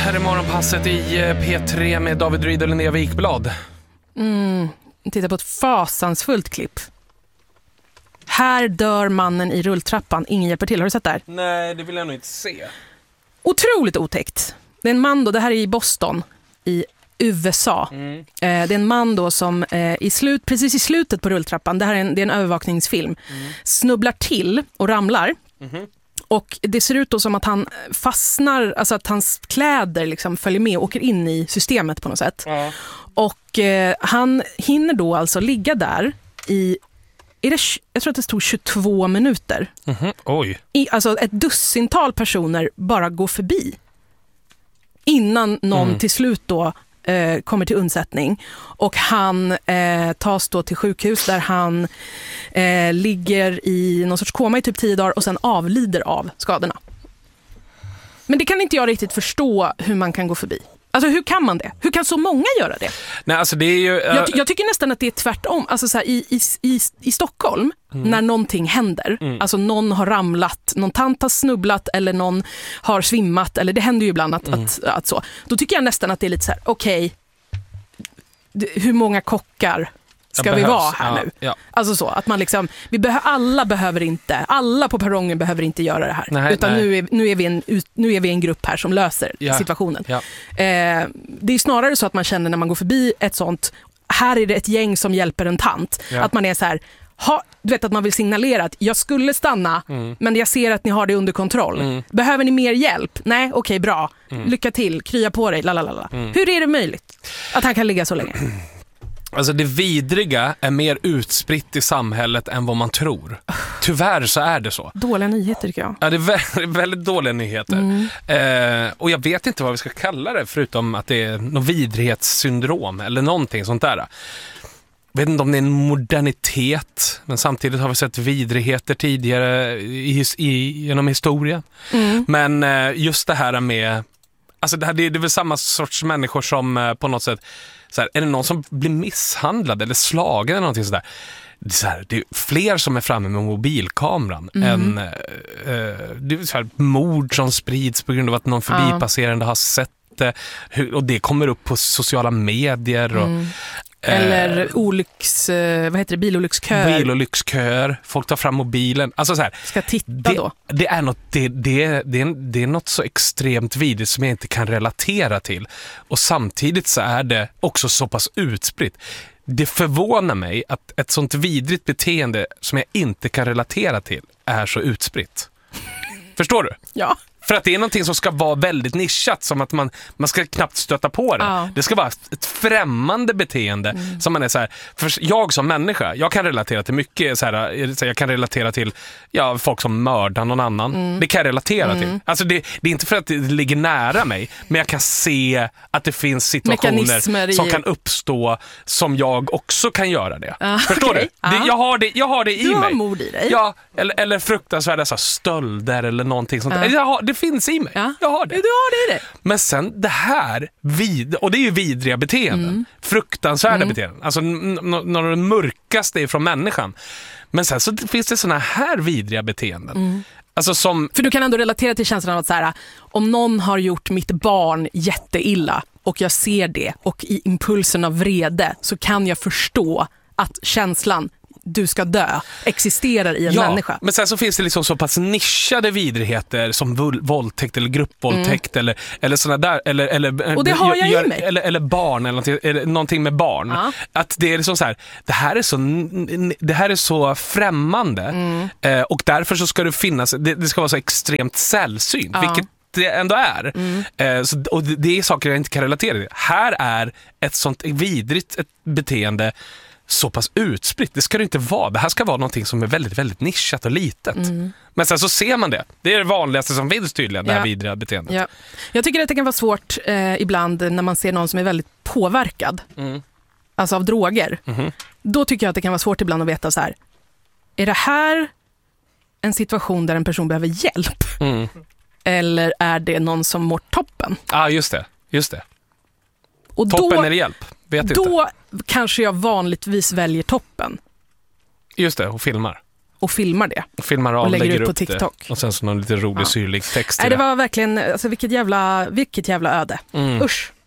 här är morgonpasset i P3 med David Ryd och Linnea Wikblad. Titta på ett fasansfullt klipp. Här dör mannen i rulltrappan. Ingen hjälper till. Har du sett det här? Nej, det vill jag nog inte se. Otroligt otäckt. Det är en man då, det här är i Boston i USA. Det är en man då som precis i slutet på rulltrappan, det är en övervakningsfilm, snubblar till och ramlar. Och det ser ut då som att han fastnar, alltså att hans kläder liksom följer med och åker in i systemet på något sätt. Ja. Och han hinner då alltså ligga där i, jag tror att det stod 22 minuter. Oj. Alltså ett dussintal personer bara går förbi innan någon till slut då kommer till undsättning. Och han tas då till sjukhus där han ligger i någon sorts koma i typ 10 dagar och sen avlider av skadorna. Men det kan inte jag riktigt förstå hur man kan gå förbi. Alltså hur kan man det? Hur kan så många göra det? Nej, alltså det är ju... Jag tycker nästan att det är tvärtom. Alltså så här, i Stockholm, när någonting händer, alltså någon har ramlat, någon tant har snubblat eller någon har svimmat, eller det händer ju ibland att så. Då tycker jag nästan att det är lite så här, okej, hur många kockar ska vi vara här nu? Ja. Alltså så, att man liksom, alla på perrongen behöver inte göra det här. Nej, utan nu är vi en grupp här som löser situationen. Ja. Det är snarare så att man känner när man går förbi ett sånt, här är det ett gäng som hjälper en tant. Ja. Att man är så här, du vet att man vill signalera att jag skulle stanna, men jag ser att ni har det under kontroll. Behöver ni mer hjälp? Nej, okej, bra. Lycka till, krya på dig, lalalala. Hur är det möjligt att han kan ligga så länge? Alltså det vidriga är mer utspritt i samhället än vad man tror. Tyvärr så är det så. Dåliga nyheter tycker jag. Ja, det är väldigt dåliga nyheter. Och jag vet inte vad vi ska kalla det, förutom att det är något vidrighetssyndrom eller någonting sånt där. Jag vet inte om det är en modernitet, men samtidigt har vi sett vidrigheter tidigare genom historien. Men just det här med... Alltså det är väl samma sorts människor som på något sätt... Så här, är det någon som blir misshandlad eller slagen eller någonting sådär? Det är fler som är framme med mobilkameran än det är så här, mord som sprids på grund av att någon förbipasserande har sett det. Och det kommer upp på sociala medier och... Eller bilolycksköer. Folk tar fram mobilen. Alltså så här, ska titta då. Det är något så extremt vidrigt som jag inte kan relatera till. Och samtidigt så är det också så pass utspritt. Det förvånar mig att ett sånt vidrigt beteende som jag inte kan relatera till är så utspritt. Förstår du? Ja. För att det är någonting som ska vara väldigt nischat, som att man ska knappt stöta på det. Ja. Det ska vara ett främmande beteende som man är så här, för jag som människa, jag kan relatera till mycket så här, jag kan relatera till folk som mördar någon annan. Det kan jag relatera till. Alltså det är inte för att det ligger nära mig, men jag kan se att det finns situationer som kan uppstå som jag också kan göra det. Förstår du? Jag har det i mig. Du har mod i dig. Ja, eller fruktansvärda så här stölder eller någonting sånt. Det finns i mig. Ja. Jag har det. Du har det. Men sen det här, och det är ju vidriga beteenden. Fruktansvärda beteenden. Alltså några av det mörkaste ifrån människan. Men sen så finns det såna här vidriga beteenden. Alltså för du kan ändå relatera till känslan av att så här, om någon har gjort mitt barn jätteilla och jag ser det och i impulsen av vrede så kan jag förstå att känslan du ska dö existerar i en människa. Men sen så finns det liksom så pass nischade vidrigheter som våldtäkt eller gruppvåldtäkt eller såna där eller och det har jag i mig. Eller barn eller någonting med barn. Att det är liksom så här, det här är så främmande och därför så ska det finnas, det ska vara så extremt sällsynt, vilket det ändå är. Och det är saker jag inte kan relatera till. Här är ett sånt vidrigt beteende så pass utspritt. Det ska det inte vara. Det här ska vara någonting som är väldigt, väldigt nischat och litet. Men sen så ser man det. Det är det vanligaste som finns tydligen, det här vidriga beteendet. Ja. Jag tycker att det kan vara svårt ibland när man ser någon som är väldigt påverkad. Alltså av droger. Då tycker jag att det kan vara svårt ibland att veta så här, är det här en situation där en person behöver hjälp? Eller är det någon som mår toppen? Ja, just det. Och toppen eller hjälp? Vet då inte. Kanske jag vanligtvis väljer toppen. Just det, och filmar. och filmar det. Filmar av, och lägger ut på upp TikTok. Det. Och sen så någon lite rolig syrlig text. Nej, det var verkligen, alltså vilket jävla öde. Usch.